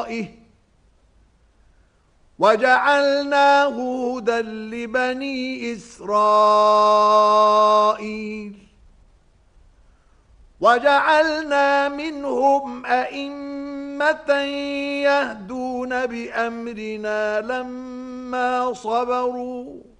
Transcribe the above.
ورائه وجعلناه هدى لبني إسرائيل وجعلنا منهم أئمة يهدون بأمرنا لما صبروا